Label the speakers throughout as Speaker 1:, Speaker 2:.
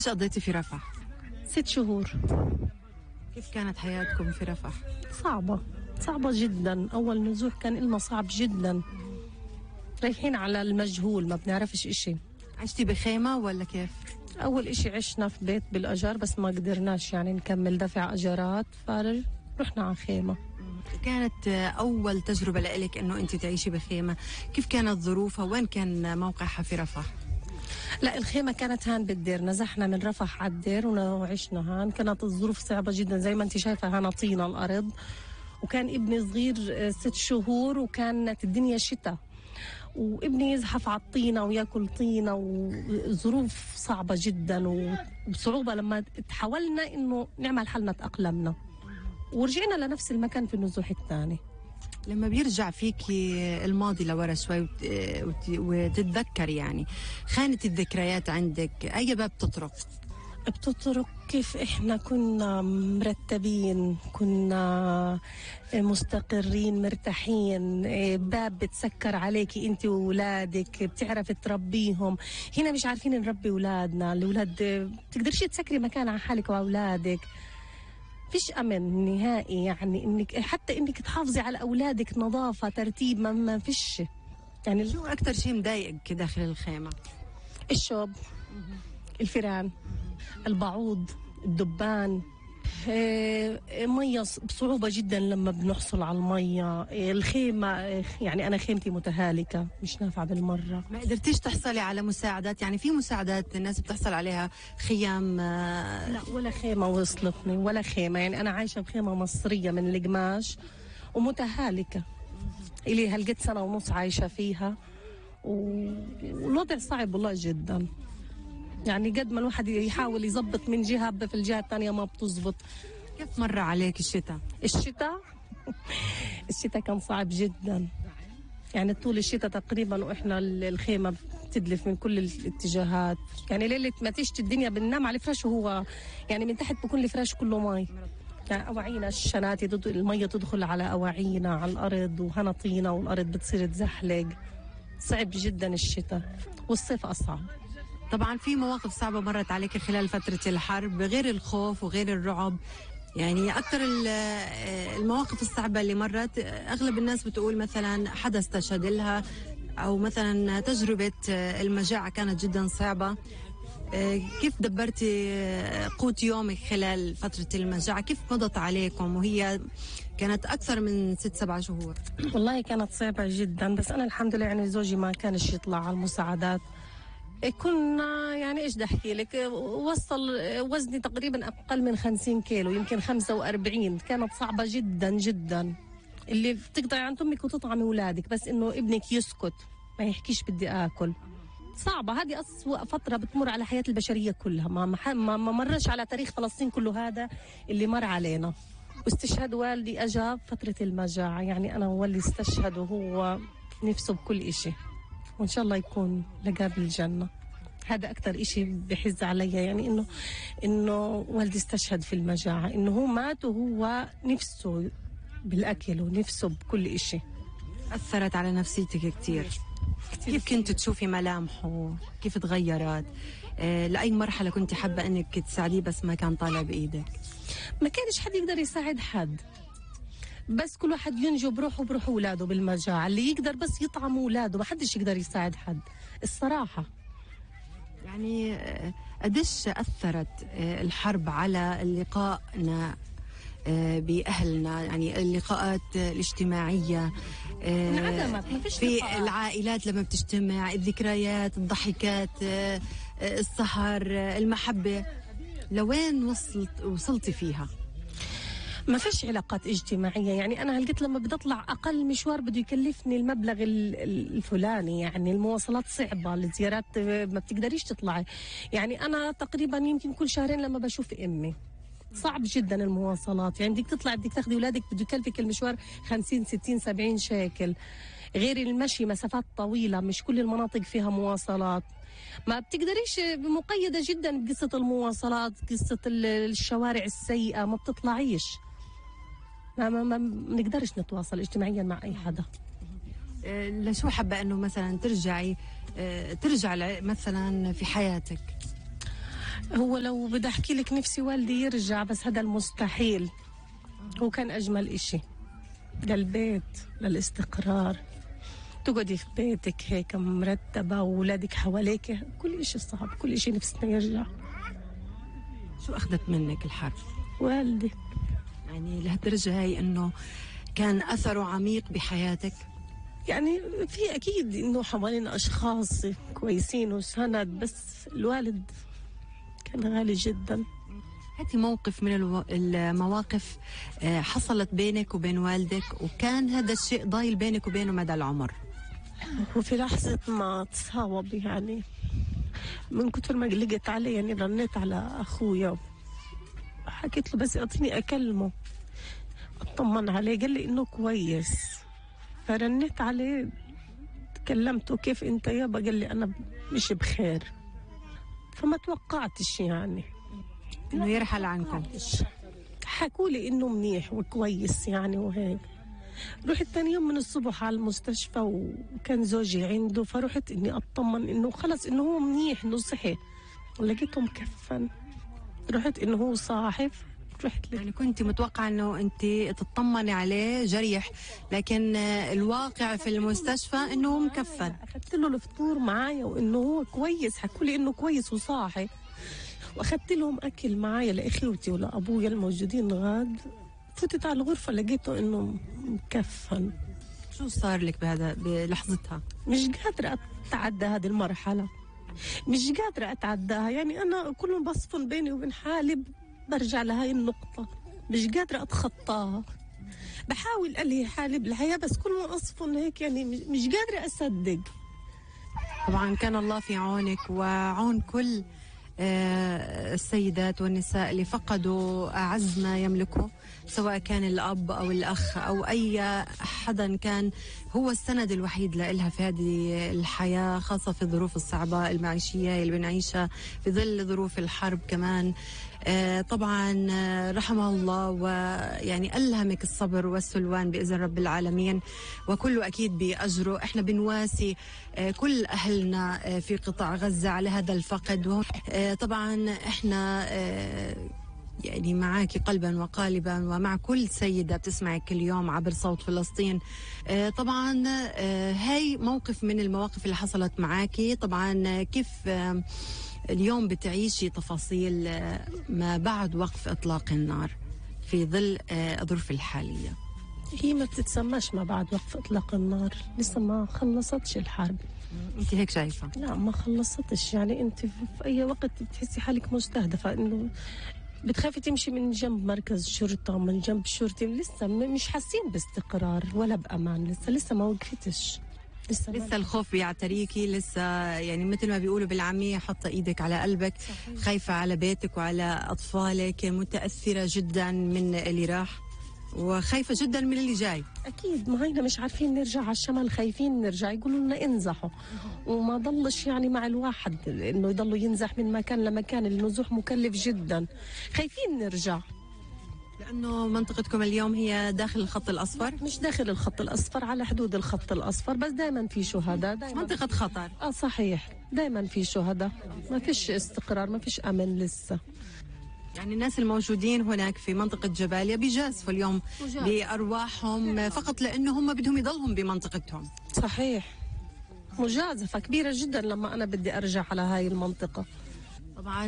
Speaker 1: ايش قضيتي في رفح؟
Speaker 2: 6 شهور.
Speaker 1: كيف كانت حياتكم في رفح؟
Speaker 2: صعبة جدا. أول نزوح كان إلنا صعب جدا، رايحين على المجهول، ما بنعرفش إشي.
Speaker 1: عشتي بخيمة ولا كيف؟
Speaker 2: أول إشي عشنا في بيت بالأجار، بس ما قدرناش يعني نكمل دفع أجارات، فرحنا على خيمة.
Speaker 1: كانت أول تجربة لإلك إنه أنت تعيشي بخيمة، كيف كانت ظروفها؟ وين كان موقعها في رفح؟
Speaker 2: لا، الخيمة كانت هان بالدير، نزحنا من رفح على الدير وعشنا هان. كانت الظروف صعبة جدا زي ما انت شايفة، هنا طينة الأرض، وكان ابني صغير 6 شهور، وكانت الدنيا شتاء، وابني يزحف على الطينة وياكل طينة، وظروف صعبة جدا وبصعوبة. لما تحاولنا إنه نعمل حالنا تأقلمنا ورجعنا لنفس المكان في النزوح الثاني.
Speaker 1: لما بيرجع فيكي الماضي لورا شوي وتتذكر يعني خانت الذكريات عندك، أي باب بتطرق
Speaker 2: كيف إحنا كنا مرتبين، كنا مستقرين مرتاحين، باب بتسكر عليكي أنت وولادك، بتعرف تربيهم. هنا مش عارفين نربي أولادنا، الأولاد بتقدرش تسكري مكان على حالك وأولادك، فيش أمن نهائي. يعني إنك حتى إنك تحافظي على أولادك، نظافة، ترتيب، ما فيش. يعني
Speaker 1: شو أكتر شيء مضايقك داخل الخيمة؟
Speaker 2: الشوب، الفيران، البعوض، الدبان، مية بصعوبة جدا لما بنحصل على المية. الخيمة يعني أنا خيمتي متهالكة، مش نافعة بالمرة.
Speaker 1: ما قدرتيش تحصلي على مساعدات؟ يعني في مساعدات الناس بتحصل عليها، خيام؟
Speaker 2: لا، ولا خيمة وصلتني، ولا خيمة. يعني أنا عايشة بخيمة مصرية من القماش ومتهالكة، إلي هالقد 1.5 سنة عايشة فيها، والوضع صعب والله جدا. يعني قد ما الواحد يحاول يزبط من جهة، في الجهة الثانية ما بتزبط.
Speaker 1: كيف مر عليك الشتاء؟
Speaker 2: الشتاء كان صعب جدا. يعني طول الشتاء تقريبا وإحنا الخيمة بتدلف من كل الاتجاهات. يعني ليلة ما تشتي الدنيا بننام على الفراش، وهو يعني من تحت بكون الفراش كله مي. يعني أواعينا الشناتي المية تدخل على أواعينا على الأرض، وهنا طينة والأرض بتصير تزحلق. صعب جدا الشتاء، والصيف أصعب.
Speaker 1: طبعا في مواقف صعبة مرت عليك خلال فترة الحرب، غير الخوف وغير الرعب. يعني أكثر المواقف الصعبة اللي مرت، أغلب الناس بتقول مثلا حدا استشهد لها، أو مثلا تجربة المجاعة كانت جدا صعبة. كيف دبرتي قوت يومك خلال فترة المجاعة؟ كيف مضت عليكم وهي كانت أكثر من 6-7 شهور؟
Speaker 2: والله كانت صعبة جدا، بس أنا الحمد لله يعني زوجي ما كانش يطلع على المساعدات. كنا يعني ايش بدي احكي لك، وصل وزني تقريبا اقل من 50 كيلو، يمكن 45. كانت صعبه جدا جدا، اللي بتقطعي عن امك وتطعمي اولادك، بس انه ابنك يسكت ما يحكيش بدي اكل. صعبه، هذه اسوأ فتره بتمر على حياه البشريه كلها. ما مرش على تاريخ فلسطين كله هذا اللي مر علينا. واستشهاد والدي اجى فتره المجاعه، يعني انا هو اللي استشهد، وهو نفسه بكل إشي، وإن شاء الله يكون لقاه بالجنة. هذا أكتر إشي بحز عليا، يعني إنه والدي استشهد في المجاعة، إنه هو مات وهو نفسه بالأكل ونفسه بكل إشي.
Speaker 1: أثرت على نفسيتك كتير. كيف كنت تشوفي ملامحه؟ كيف تغيرت؟ لأي مرحلة كنت حابة أنك تساعديه بس ما كان طالع بإيدك؟
Speaker 2: ما كانش حد يقدر يساعد حد، بس كل واحد ينجو بروحه وبروح أولاده بالمجاعة. اللي يقدر بس يطعم أولاده، ما حدش يقدر يساعد حد الصراحة.
Speaker 1: يعني قديش أثرت الحرب على لقائنا بأهلنا؟ يعني اللقاءات الاجتماعية
Speaker 2: انعدمت، ما فيش
Speaker 1: في
Speaker 2: لقاءات.
Speaker 1: العائلات لما بتجتمع، الذكريات، الضحكات، السهر، المحبة، لوين وصلتي فيها؟
Speaker 2: ما فيش علاقات اجتماعية. يعني أنا هلقيت لما بدي أطلع أقل مشوار بده يكلفني المبلغ الفلاني، يعني المواصلات صعبة، الزيارات ما بتقدريش تطلعي. يعني أنا تقريبا يمكن كل شهرين لما بشوف أمي، صعب جدا المواصلات. يعني بدك تطلع، بدك تاخذي أولادك، بده يكلفك المشوار 50 60 70 شيكل، غير المشي مسافات طويلة، مش كل المناطق فيها مواصلات. ما بتقدريش، مقيدة جدا بقصة المواصلات، قصة الشوارع السيئة، ما بتطلعيش. ما بنقدرش نتواصل اجتماعيا مع أي حدا.
Speaker 1: لشو حابة أنه مثلا ترجع مثلا في حياتك؟
Speaker 2: هو لو بدي أحكي لك نفسي والدي يرجع، بس هذا المستحيل. هو كان أجمل إشي للبيت، للاستقرار، تقعدي في بيتك هيك مرتبة وولادك حواليك، كل إشي صعب، كل إشي نفسنا يرجع.
Speaker 1: شو أخذت منك الحرب؟
Speaker 2: والدي.
Speaker 1: يعني لهالدرجة هاي إنه كان أثره عميق بحياتك؟
Speaker 2: يعني في أكيد إنه حوالينا أشخاص كويسين وسند، بس الوالد كان غالي جدا.
Speaker 1: هاتي موقف من المواقف حصلت بينك وبين والدك وكان هذا الشيء ضايل بينك وبينه مدى العمر.
Speaker 2: وفي لحظة ما تصاوب، يعني من كتر ما قلقت عليه، يعني رنيت على أخويا، حكيت له بس أعطيني أكلمه أطمن عليه، قال لي إنه كويس. فرنيت عليه كلمته، كيف أنت يابا؟ قال لي أنا مش بخير. فما توقعتش يعني
Speaker 1: إنه يرحل عنكم.
Speaker 2: حكوا لي إنه منيح وكويس يعني وهيك. رحت تاني يوم من الصبح على المستشفى وكان زوجي عنده، فرحت إني أطمن إنه خلص إنه هو منيح، إنه صحي. لقيته مكفن. رحت إنه هو صاحب، رحت
Speaker 1: يعني كنت متوقعة إنه أنت تطمني عليه جريح، لكن الواقع في المستشفى إنه مكفن.
Speaker 2: أخذت له الفطور معايا وإنه هو كويس، حكوا لي إنه كويس وصاحي، وأخذت لهم أكل معايا لإخوتي ولأبويا الموجودين غاد. فتت على الغرفة لقيته إنه مكفن.
Speaker 1: شو صار لك بلحظتها؟
Speaker 2: مش قادرة أتعدى هذه المرحلة، مش قادرة أتعداها. يعني أنا كل ما بصفن بيني وبين حالي برجع لهاي النقطة، مش قادرة أتخطاها. بحاول ألهي حالي بالحياة، بس كل ما أصفن هيك يعني مش قادرة أصدق.
Speaker 1: طبعا كان الله في عونك وعون كل السيدات والنساء اللي فقدوا أعز ما يملكوا، سواء كان الأب أو الأخ أو أي حدا كان هو السند الوحيد لإلها في هذه الحياة، خاصة في الظروف الصعبة المعيشية اللي بنعيشها في ظل ظروف الحرب كمان. طبعا رحمه الله، ويعني ألهمك الصبر والسلوان بإذن رب العالمين، وكله أكيد بأجره. إحنا بنواسي كل أهلنا في قطاع غزة على هذا الفقد. طبعا إحنا يعني معاكي قلبا وقالبا ومع كل سيدة بتسمعك اليوم عبر صوت فلسطين. طبعا هاي موقف من المواقف اللي حصلت معاكي. طبعا كيف اليوم بتعيشي تفاصيل ما بعد وقف إطلاق النار في ظل الظروف الحالية؟
Speaker 2: هي ما بتتسماش ما بعد وقف إطلاق النار، لسه ما خلصتش الحرب.
Speaker 1: أنت هيك شايفة؟
Speaker 2: لا ما خلصتش. يعني أنت في أي وقت بتحسي حالك مستهدفة، إنه بتخافي تمشي من جنب مركز شرطة، من جنب شرطي. لسه مش حاسين باستقرار ولا بأمان، لسه ما وقفتش.
Speaker 1: لسه الخوف بيعتريكي، لسه يعني مثل ما بيقولوا بالعامية حاطة ايدك على قلبك. صحيح. خايفة على بيتك وعلى أطفالك، متأثرة جدا من اللي راح وخايفة جدا من اللي جاي.
Speaker 2: أكيد، ما هينا مش عارفين نرجع على الشمال، خايفين نرجع، يقولوا لنا انزحوا، وما ضلش يعني مع الواحد إنه يضلوا ينزح من مكان لمكان. النزوح مكلف جدا، خايفين نرجع.
Speaker 1: لأنه منطقتكم اليوم هي داخل الخط الأصفر؟
Speaker 2: مش داخل الخط الأصفر، على حدود الخط الأصفر، بس دائما في شهداء.
Speaker 1: منطقة خطر.
Speaker 2: صحيح، دائما في شهداء، ما فيش استقرار، ما فيش أمن لسه.
Speaker 1: يعني الناس الموجودين هناك في منطقة جباليا بيجازفوا اليوم بأرواحهم فقط لأنه هم بدهم يضلهم بمنطقتهم.
Speaker 2: صحيح، مجازفة كبيرة جدا لما أنا بدي أرجع على هاي المنطقة.
Speaker 1: طبعا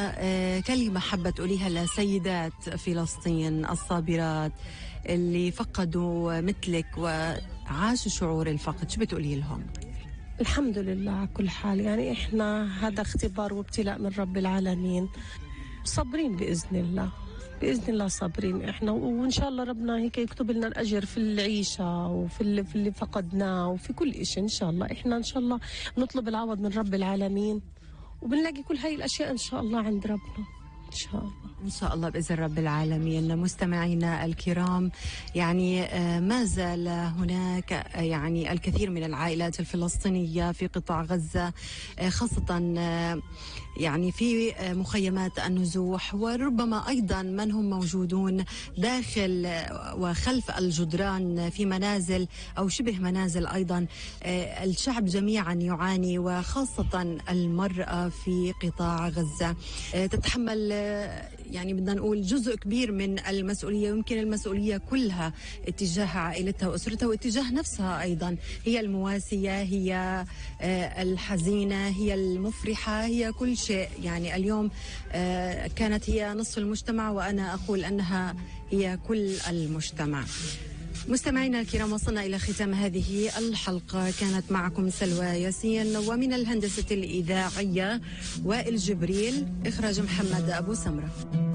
Speaker 1: كلمة حابة تقوليها لسيدات فلسطين الصابرات اللي فقدوا مثلك وعاشوا شعور الفقد، شو بتقولي لهم؟
Speaker 2: الحمد لله على كل حال. يعني إحنا هذا اختبار وابتلاء من رب العالمين، صابرين بإذن الله، بإذن الله صابرين إحنا، وإن شاء الله ربنا هيك يكتب لنا الأجر في العيشة وفي اللي فقدناه وفي كل إشي. إن شاء الله إحنا إن شاء الله نطلب العوض من رب العالمين، وبنلاقي كل هاي الأشياء إن شاء الله عند ربنا. إن شاء الله.
Speaker 1: إن شاء الله بإذن رب العالمين. مستمعينا الكرام، يعني ما زال هناك يعني الكثير من العائلات الفلسطينية في قطاع غزة، خاصة يعني في مخيمات النزوح، وربما أيضا من هم موجودون داخل وخلف الجدران في منازل أو شبه منازل. أيضا الشعب جميعا يعاني، وخاصة المرأة في قطاع غزة تتحمل يعني بدنا نقول جزء كبير من المسؤولية، يمكن المسؤولية كلها اتجاه عائلتها وأسرتها واتجاه نفسها أيضا. هي المواسية، هي الحزينة، هي المفرحة، هي كل شيء. يعني اليوم كانت هي نصف المجتمع، وأنا أقول أنها هي كل المجتمع. مستمعينا الكرام، وصلنا إلى ختام هذه الحلقة. كانت معكم سلوى ياسين، ومن الهندسة الإذاعية وائل جبريل، إخراج محمد أبو سمرة.